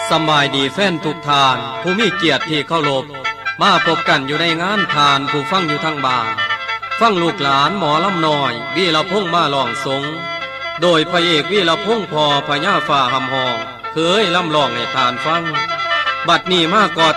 สำบายดีแฟนทุกทานผู้มีเกียรติที่เคารพมาพบกันอยู่ในงานทานผู้ฟังอยู่ทางบ้านฟังลูกหลานหมอลำน้อยวีรพงษ์มาร้องสงโดยพระเอกวีรพงษ์พอพญาฝ่าหำหองเคยลำร้องให้ทานฟังบัดนี้มากอด